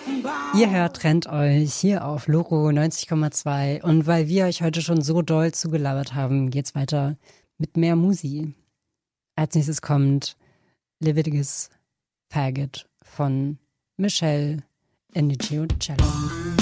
Ihr hört Trennt euch hier auf Loro 90,2 und weil wir euch heute schon so doll zugelabert haben, geht's weiter mit mehr Musi. Als nächstes kommt Leviticus Faggot von Michelle Inicio Cello.